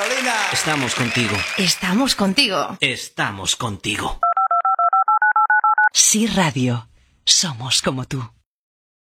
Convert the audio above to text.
Carolina. Estamos contigo. Estamos contigo. Estamos contigo. Sí Radio. Somos como tú.